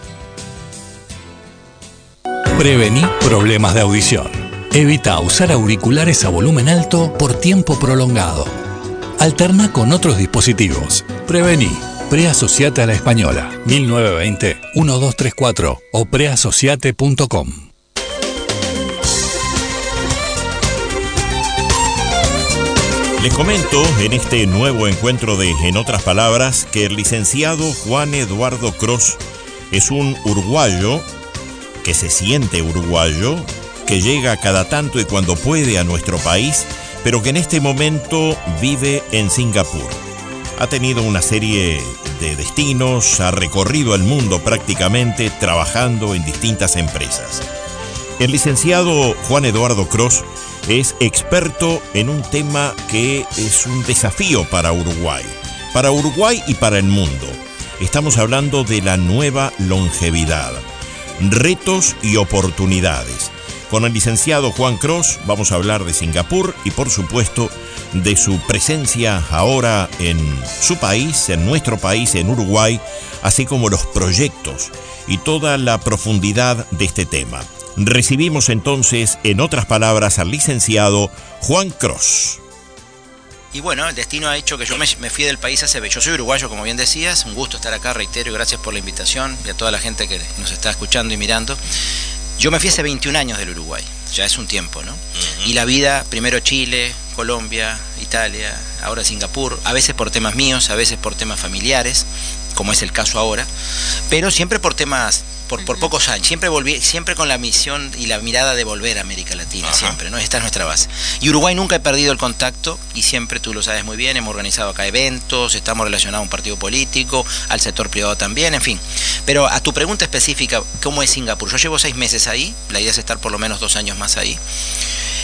Prevení problemas de audición. Evita usar auriculares a volumen alto por tiempo prolongado. Alterna con otros dispositivos. Prevení. Preasociate a la Española. mil novecientos veinte, doce treinta y cuatro o preasociate punto com. Les comento en este nuevo encuentro de En otras palabras que el licenciado Juan Eduardo Cros es un uruguayo que se siente uruguayo, que llega cada tanto y cuando puede a nuestro país, pero que en este momento vive en Singapur. Ha tenido una serie de destinos, ha recorrido el mundo prácticamente trabajando en distintas empresas. El licenciado Juan Eduardo Cros es experto en un tema que es un desafío para Uruguay, para Uruguay y para el mundo. Estamos hablando de la nueva longevidad, retos y oportunidades. Con el licenciado Juan Cros vamos a hablar de Singapur y por supuesto de su presencia ahora en su país, en nuestro país, en Uruguay, así como los proyectos y toda la profundidad de este tema. Recibimos entonces, en otras palabras, al licenciado Juan Cros. Y bueno, el destino ha hecho que yo me, me fui del país hace... Yo soy uruguayo, como bien decías, un gusto estar acá, reitero, y gracias por la invitación y a toda la gente que nos está escuchando y mirando. Yo me fui hace veintiún años del Uruguay, ya es un tiempo, ¿no? Uh-huh. Y la vida, primero Chile, Colombia, Italia, ahora Singapur, a veces por temas míos, a veces por temas familiares, como es el caso ahora, pero siempre por temas... Por, por pocos años, siempre volví, siempre con la misión y la mirada de volver a América Latina, Ajá. siempre, ¿no? Esta es nuestra base. Y Uruguay nunca he perdido el contacto y siempre, tú lo sabes muy bien, hemos organizado acá eventos, estamos relacionados a un partido político, al sector privado también, en fin. Pero a tu pregunta específica, ¿cómo es Singapur? Yo llevo seis meses ahí, la idea es estar por lo menos dos años más ahí.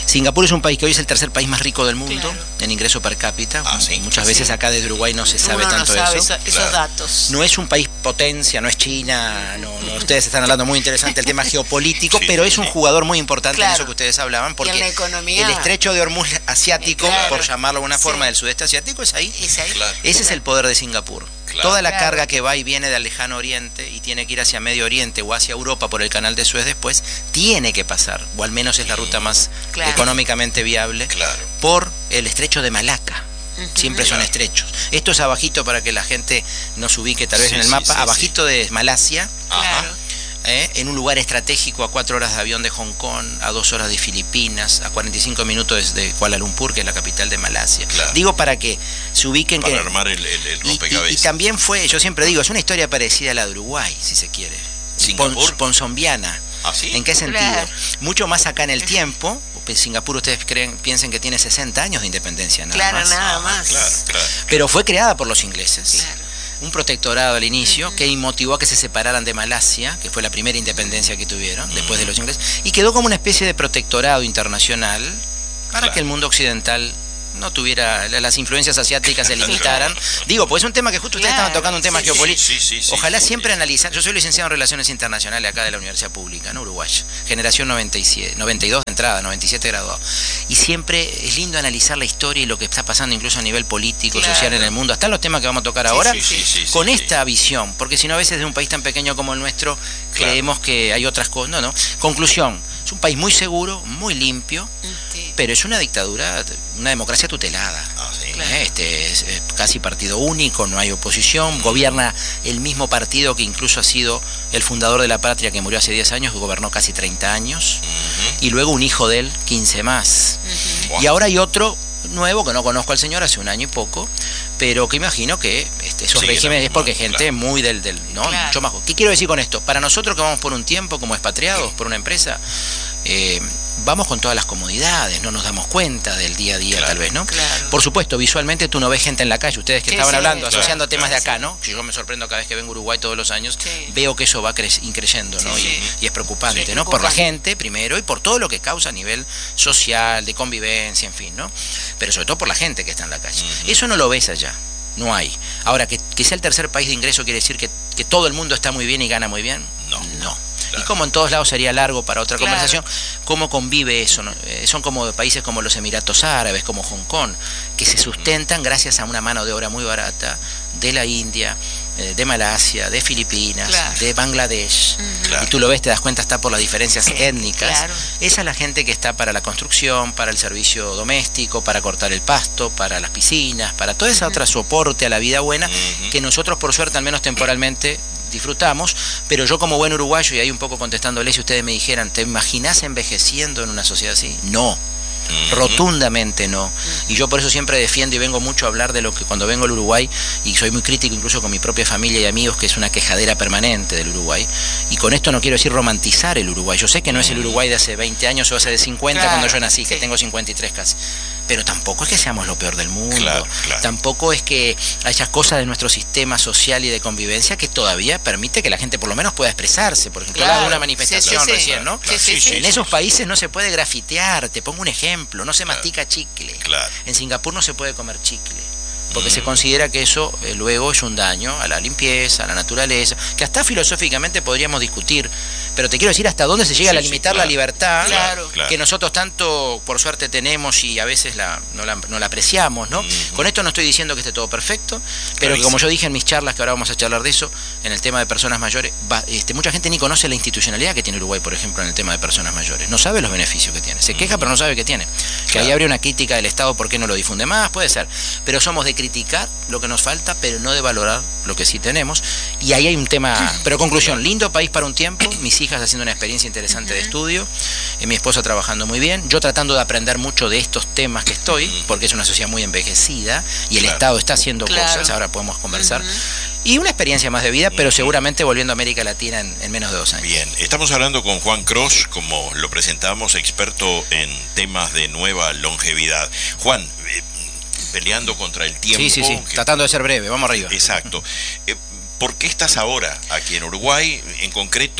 Singapur es un país que hoy es el tercer país más rico del mundo, claro, en ingreso per cápita. Ah, sí. Muchas veces sí, acá desde Uruguay no se sabe Uno tanto no sabe eso. Eso, esos claro. datos. No es un país potencia, no es China, no, no, ustedes están hablando muy interesante del tema geopolítico, sí, pero es un jugador muy importante, claro, en eso que ustedes hablaban, porque la economía, el estrecho de Hormuz asiático, claro, por llamarlo de alguna forma, sí, del sudeste asiático, es ahí. Es ahí. Claro. Ese es el poder de Singapur. Claro. Toda la claro. carga que va y viene del lejano oriente y tiene que ir hacia Medio Oriente o hacia Europa por el canal de Suez después, tiene que pasar, o al menos es la ruta más claro. económicamente viable, claro. por el estrecho de Malaca. Uh-huh. Siempre son claro. estrechos. Esto es abajito para que la gente nos ubique tal vez sí, en el mapa, sí, sí, abajito sí. de Malasia. Claro. ¿Eh? En un lugar estratégico a cuatro horas de avión de Hong Kong, a dos horas de Filipinas, a cuarenta y cinco minutos de Kuala Lumpur, que es la capital de Malasia. Claro. Digo para que se ubiquen. Para que, armar el, el, el rompecabezas. Y, y, y también fue, yo siempre digo, es una historia parecida a la de Uruguay, si se quiere. ¿Singapur? Ponsombiana. ¿Ah, sí? ¿En qué sentido? Claro. Mucho más acá en el tiempo. En Singapur ustedes creen, piensen que tiene sesenta años de independencia, nada claro, más. nada ah, más. Claro, claro. Pero fue creada por los ingleses. Claro. Un protectorado al inicio, uh-huh, que motivó a que se separaran de Malasia, que fue la primera independencia que tuvieron, uh-huh, después de los ingleses, y quedó como una especie de protectorado internacional para claro. que el mundo occidental no tuviera, las influencias asiáticas se limitaran. Digo, pues es un tema que justo claro. ustedes estaban tocando, un tema sí, geopolítico. Sí, sí, sí, Ojalá sí, siempre sí. analizar. Yo soy licenciado en Relaciones Internacionales acá de la Universidad Pública, ¿no? Uruguaya. Generación noventa y siete, noventa y dos de entrada, noventa y siete graduado. Y siempre es lindo analizar la historia y lo que está pasando incluso a nivel político, claro. social en el mundo. Hasta los temas que vamos a tocar sí, ahora, sí, sí, sí, con sí, esta sí. visión. Porque si no, a veces de un país tan pequeño como el nuestro, claro. creemos que hay otras cosas. No, no. Conclusión. Es un país muy seguro, muy limpio, sí. pero es una dictadura, una democracia tutelada. Ah, sí. claro. Este es, es casi partido único, no hay oposición, mm. gobierna el mismo partido que incluso ha sido el fundador de la patria, que murió hace diez años, gobernó casi treinta años, mm-hmm. y luego un hijo de él, quince más. Mm-hmm. Wow. Y ahora hay otro nuevo, que no conozco al señor, hace un año y poco, pero que imagino que este, esos sí, regímenes no, es porque no, gente claro. muy del, del ¿no? Claro. Mucho más. ¿Qué quiero decir con esto? Para nosotros que vamos por un tiempo como expatriados, por una empresa, eh, vamos con todas las comodidades, no nos damos cuenta del día a día, claro. tal vez, ¿no? Claro. Por supuesto, visualmente tú no ves gente en la calle, ustedes que sí, estaban sí, hablando, claro, asociando temas claro, de acá, ¿no? Yo me sorprendo cada vez que vengo a Uruguay todos los años, sí. veo que eso va cre increyendo, ¿no? Sí, sí. Y, y es preocupante, sí, ¿no? Por la gente, primero, y por todo lo que causa a nivel social, de convivencia, en fin, ¿no? Pero sobre todo por la gente que está en la calle. Uh-huh. Eso no lo ves allá. No hay. Ahora, que, que sea el tercer país de ingreso quiere decir que, que todo el mundo está muy bien y gana muy bien. No. No. Claro. Y como en todos lados sería largo para otra claro. conversación, ¿cómo convive eso? ¿No? Eh, son como países como los Emiratos Árabes, como Hong Kong, que se sustentan gracias a una mano de obra muy barata de la India, eh, de Malasia, de Filipinas, claro. de Bangladesh. Uh-huh. Claro. Y tú lo ves, te das cuenta, está por las diferencias étnicas. Claro. Esa es la gente que está para la construcción, para el servicio doméstico, para cortar el pasto, para las piscinas, para toda esa uh-huh. otra soporte a la vida buena, uh-huh. que nosotros, por suerte, al menos temporalmente, disfrutamos. Pero yo, como buen uruguayo, y ahí un poco contestándole, si ustedes me dijeran, ¿te imaginás envejeciendo en una sociedad así? No. Uh-huh. Rotundamente no. Y yo por eso siempre defiendo y vengo mucho a hablar de lo que cuando vengo al Uruguay, y soy muy crítico incluso con mi propia familia y amigos, que es una quejadera permanente del Uruguay. Y con esto no quiero decir romantizar el Uruguay. Yo sé que no es el Uruguay de hace veinte años o hace de cincuenta, claro, cuando yo nací, sí. que tengo cincuenta y tres casi. Pero tampoco es que seamos lo peor del mundo. Claro, claro. Tampoco es que haya cosas de nuestro sistema social y de convivencia que todavía permite que la gente por lo menos pueda expresarse. Por ejemplo, claro. de una manifestación sí, sí, recién, ¿no? Sí, sí, sí, en sí, esos sí. países no se puede grafitear. Te pongo un ejemplo. No se claro. mastica chicle. Claro. En Singapur no se puede comer chicle, porque mm. se considera que eso eh, luego es un daño a la limpieza, a la naturaleza, que hasta filosóficamente podríamos discutir. Pero te quiero decir hasta dónde se llega sí, a limitar sí, claro. la libertad, claro, claro. que nosotros tanto, por suerte, tenemos y a veces la, no, la, no la apreciamos, ¿no? Mm-hmm. Con esto no estoy diciendo que esté todo perfecto, pero claro, que como sí. yo dije en mis charlas, que ahora vamos a charlar de eso, en el tema de personas mayores, va, este, mucha gente ni conoce la institucionalidad que tiene Uruguay, por ejemplo, en el tema de personas mayores. No sabe los beneficios que tiene. Se queja, mm-hmm. pero no sabe qué tiene. Que claro. ahí habría una crítica del Estado, ¿por qué no lo difunde más? Puede ser. Pero somos de criticar lo que nos falta, pero no de valorar lo que sí tenemos. Y ahí hay un tema, pero conclusión, lindo país para un tiempo, mis hijas haciendo una experiencia interesante uh-huh. de estudio, eh, mi esposa trabajando muy bien, yo tratando de aprender mucho de estos temas que estoy, porque es una sociedad muy envejecida y el claro. Estado está haciendo claro. cosas, ahora podemos conversar, uh-huh. y una experiencia más de vida, pero seguramente volviendo a América Latina en, en menos de dos años. Bien, estamos hablando con Juan Cros, como lo presentamos, experto en temas de nueva longevidad. Juan, eh, peleando contra el tiempo. Sí, sí, sí, que... tratando de ser breve, vamos arriba. Exacto. Eh, ¿Por qué estás ahora aquí en Uruguay? En concreto,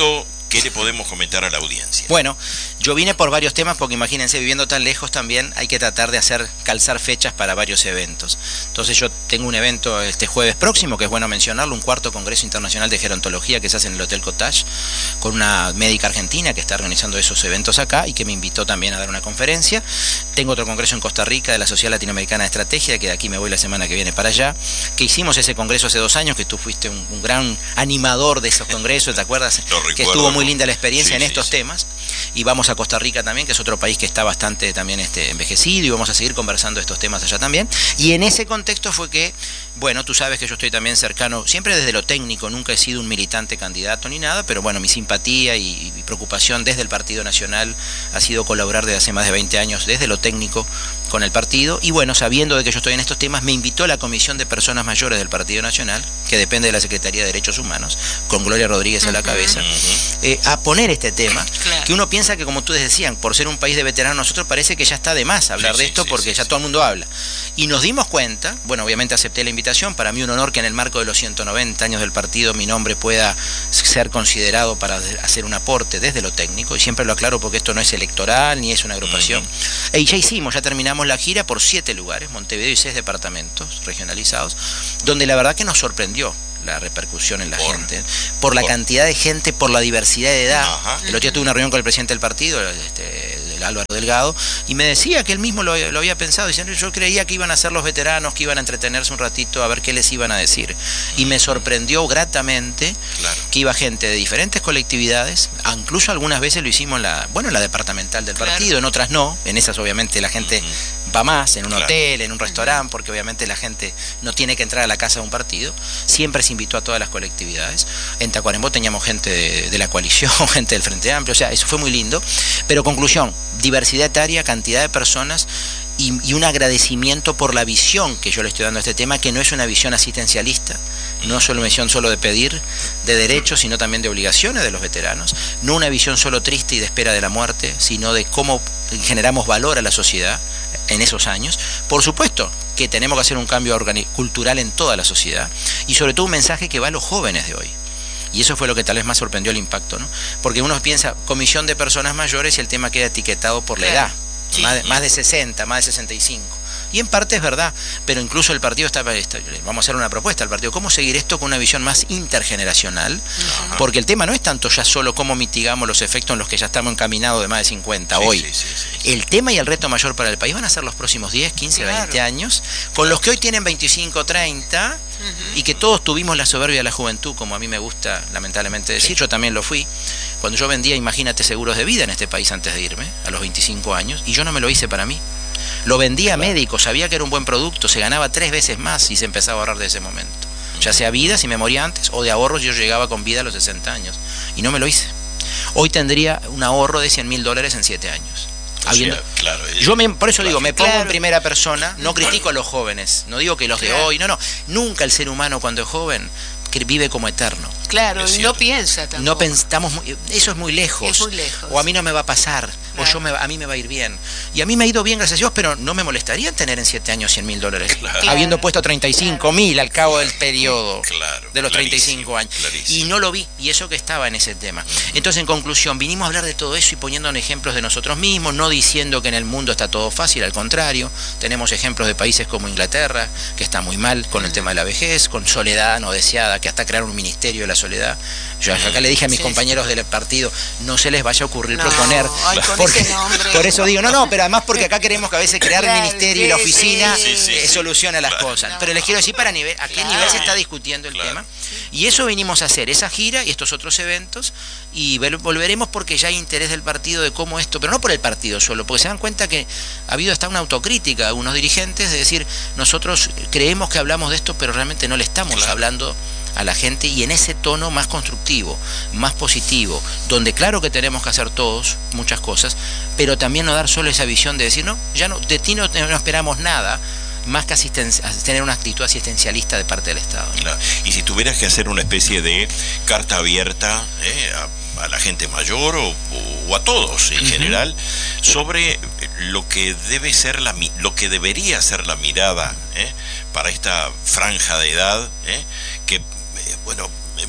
¿qué le podemos comentar a la audiencia? Bueno, yo vine por varios temas porque imagínense, viviendo tan lejos también hay que tratar de hacer calzar fechas para varios eventos. Entonces yo tengo un evento este jueves próximo, que es bueno mencionarlo, un cuarto Congreso Internacional de Gerontología que se hace en el Hotel Cottage, con una médica argentina que está organizando esos eventos acá y que me invitó también a dar una conferencia. Tengo otro congreso en Costa Rica de la Sociedad Latinoamericana de Estrategia, que de aquí me voy la semana que viene para allá, que hicimos ese congreso hace dos años, que tú fuiste un, un gran animador de esos congresos, ¿te acuerdas? Que estuvo muy linda la experiencia sí, en estos sí, temas. Sí. Y vamos a Costa Rica también, que es otro país que está bastante también este, envejecido, y vamos a seguir conversando estos temas allá también. Y en ese contexto fue que, bueno, tú sabes que yo estoy también cercano, siempre desde lo técnico, nunca he sido un militante candidato ni nada, pero bueno, mi simpatía y, y preocupación desde el Partido Nacional ha sido colaborar desde hace más de veinte años desde lo técnico con el partido, y bueno, sabiendo de que yo estoy en estos temas, me invitó la Comisión de Personas Mayores del Partido Nacional, que depende de la Secretaría de Derechos Humanos, con Gloria Rodríguez uh-huh. a la cabeza, uh-huh. eh, a poner este tema, claro. que uno piensa que, como tú decían, por ser un país de veteranos, nosotros parece que ya está de más hablar sí, de esto, sí, porque sí, ya sí. todo el mundo habla. Y nos dimos cuenta, bueno, obviamente acepté la invitación, para mí un honor que en el marco de los ciento noventa años del partido mi nombre pueda ser considerado para hacer un aporte desde lo técnico, y siempre lo aclaro porque esto no es electoral ni es una agrupación. Uh-huh. Y ya hicimos, ya terminamos la gira por siete lugares, Montevideo y seis departamentos regionalizados, donde la verdad que nos sorprendió la repercusión en la por, gente, por la por. cantidad de gente, por la diversidad de edad. Ajá. El otro día tuve una reunión con el presidente del partido, este, el Álvaro Delgado, y me decía que él mismo lo, lo había pensado, diciendo, yo creía que iban a ser los veteranos, que iban a entretenerse un ratito a ver qué les iban a decir, y me sorprendió gratamente claro. que iba gente de diferentes colectividades, incluso algunas veces lo hicimos en la, bueno, en la departamental del partido, claro. en otras no, en esas obviamente la gente uh-huh. va más, en un claro. hotel, en un restaurante, porque obviamente la gente no tiene que entrar a la casa de un partido, siempre se invitó a todas las colectividades. En Tacuarembó teníamos gente de, de la coalición, gente del Frente Amplio, o sea, eso fue muy lindo, pero conclusión, diversidad etaria, cantidad de personas y, y un agradecimiento por la visión que yo le estoy dando a este tema, que no es una visión asistencialista, no solo una visión solo de pedir de derechos, sino también de obligaciones de los veteranos, no una visión solo triste y de espera de la muerte, sino de cómo generamos valor a la sociedad en esos años. Por supuesto que tenemos que hacer un cambio cultural en toda la sociedad, y sobre todo un mensaje que va a los jóvenes de hoy. Y eso fue lo que tal vez más sorprendió el impacto, ¿no? Porque uno piensa, comisión de personas mayores, y el tema queda etiquetado por la edad, sí. más, de, más de sesenta, más de sesenta y cinco. Y en parte es verdad, pero incluso el partido está, está, vamos a hacer una propuesta al partido, cómo seguir esto con una visión más intergeneracional, ajá. porque el tema no es tanto ya solo cómo mitigamos los efectos en los que ya estamos encaminados de más de cincuenta sí, hoy. Sí, sí, sí, sí. El tema y el reto mayor para el país van a ser los próximos diez, quince, claro. veinte años, con los que hoy tienen veinticinco, treinta, uh-huh. y que todos tuvimos la soberbia de la juventud, como a mí me gusta lamentablemente decir, sí. yo también lo fui. Cuando yo vendía, imagínate, seguros de vida en este país antes de irme, a los veinticinco años, y yo no me lo hice para mí. Lo vendía a médicos, sabía que era un buen producto, se ganaba tres veces más y se empezaba a ahorrar de ese momento. Ya sea vida, si me moría antes, o de ahorros, yo llegaba con vida a los sesenta años. Y no me lo hice. Hoy tendría un ahorro de cien mil dólares en siete años. Habiendo, sí, claro, yo me, por eso claro, digo, me pongo claro. en primera persona, no critico a los jóvenes, no digo que los de claro. hoy, no, no. Nunca el ser humano cuando es joven vive como eterno. Claro, y no piensa tampoco. No pensamos, eso es muy lejos. Es muy lejos. O a mí no me va a pasar, claro. o yo me, a mí me va a ir bien. Y a mí me ha ido bien, gracias a Dios, pero no me molestaría tener en siete años cien mil dólares. Claro. Habiendo puesto treinta y cinco mil claro. al cabo del periodo claro. de los treinta y cinco años. Clarísimo. Y no lo vi, y eso que estaba en ese tema. Entonces, en conclusión, vinimos a hablar de todo eso y poniendo ejemplos de nosotros mismos, no diciendo que en el mundo está todo fácil, al contrario. Tenemos ejemplos de países como Inglaterra, que está muy mal con el tema de la vejez, con soledad no deseada, que hasta crearon un ministerio de la soledad. Yo acá le dije a mis sí, compañeros sí. del partido, no se les vaya a ocurrir no, proponer, ay, con porque, ese nombre. Por eso digo, no, no, pero además porque acá queremos que a veces crear el ministerio y la oficina sí, sí, eh, sí, solucione las claro. cosas. No. Pero les quiero decir para nivel, a qué claro. nivel se está discutiendo el claro. tema. Y eso vinimos a hacer, esa gira y estos otros eventos, y volveremos porque ya hay interés del partido de cómo esto, pero no por el partido solo, porque se dan cuenta que ha habido hasta una autocrítica de algunos dirigentes de decir, nosotros creemos que hablamos de esto, pero realmente no le estamos claro. hablando a la gente, y en ese tono más constructivo, más positivo, donde claro que tenemos que hacer todos muchas cosas, pero también no dar solo esa visión de decir, no, ya no, de ti no, no esperamos nada, más que tener una actitud asistencialista de parte del Estado, ¿no? Claro. Y si tuvieras que hacer una especie de carta abierta eh, a, a la gente mayor o, o a todos en uh-huh. general, sobre lo que debe ser la lo que debería ser la mirada eh, para esta franja de edad, eh, que bueno,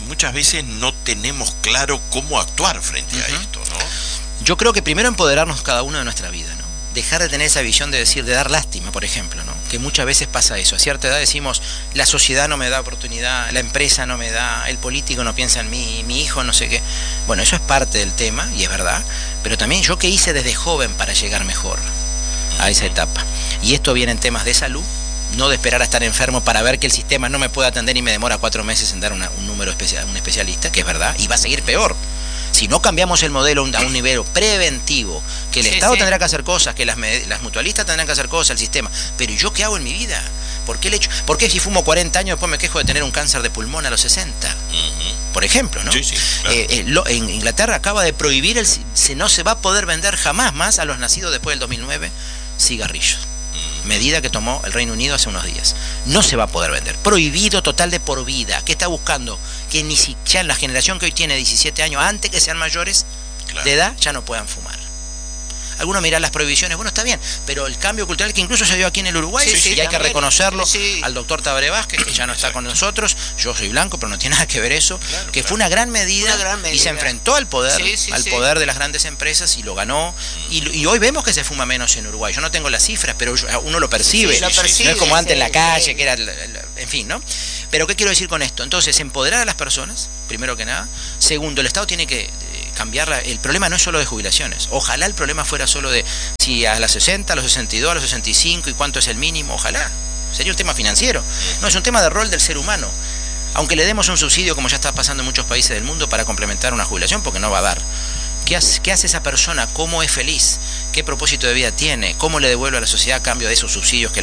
muchas veces no tenemos claro cómo actuar frente uh-huh. a esto, ¿no? Yo creo que primero empoderarnos cada uno de nuestra vida, ¿no? Dejar de tener esa visión de decir, de dar lástima, por ejemplo, ¿no? Que muchas veces pasa eso. A cierta edad decimos, la sociedad no me da oportunidad, la empresa no me da, el político no piensa en mí, mi hijo no sé qué. Bueno, eso es parte del tema, y es verdad, pero también yo qué hice desde joven para llegar mejor a esa etapa. Y esto viene en temas de salud, no de esperar a estar enfermo para ver que el sistema no me puede atender y me demora cuatro meses en dar una, un número especial, un especialista, que es verdad, y va a seguir peor. Si no cambiamos el modelo a un nivel preventivo, que el sí, Estado sí. tendrá que hacer cosas, que las, las mutualistas tendrán que hacer cosas, el sistema, pero ¿yo qué hago en mi vida? ¿Por qué, le echo? ¿Por qué si fumo cuarenta años después me quejo de tener un cáncer de pulmón a los sesenta? Uh-huh. Por ejemplo, ¿no? Sí, sí, claro. eh, eh, lo, en Inglaterra acaba de prohibir, el, se, no se va a poder vender jamás más a los nacidos después del dos mil nueve cigarrillos. Medida que tomó el Reino Unido hace unos días. No se va a poder vender. Prohibido total de por vida. ¿Qué está buscando? Que ni siquiera en la generación que hoy tiene diecisiete años, antes que sean mayores claro. de edad, ya no puedan fumar. Algunos miran las prohibiciones, bueno, está bien, pero el cambio cultural que incluso se dio aquí en el Uruguay, sí, sí, y hay también, que reconocerlo sí. al doctor Tabaré Vázquez, que ya no está con nosotros, yo soy blanco, pero no tiene nada que ver eso, claro, que claro. fue una gran, medida, una gran medida y se enfrentó al poder, sí, sí, al sí. poder de las grandes empresas y lo ganó, mm. y, y hoy vemos que se fuma menos en Uruguay. Yo no tengo las cifras, pero yo, uno lo percibe, sí, sí, lo percibe no es como antes sí, en la calle, sí. que era, en fin, ¿no? Pero ¿qué quiero decir con esto? Entonces, empoderar a las personas, primero que nada. Segundo, el Estado tiene que cambiar la, el problema no es solo de jubilaciones. Ojalá el problema fuera solo de si a las sesenta, a los sesenta y dos, a los sesenta y cinco y cuánto es el mínimo. Ojalá. Sería un tema financiero. No, es un tema de rol del ser humano. Aunque le demos un subsidio, como ya está pasando en muchos países del mundo, para complementar una jubilación, porque no va a dar. ¿Qué hace, qué hace esa persona? ¿Cómo es feliz? ¿Qué propósito de vida tiene? ¿Cómo le devuelve a la sociedad a cambio de esos subsidios que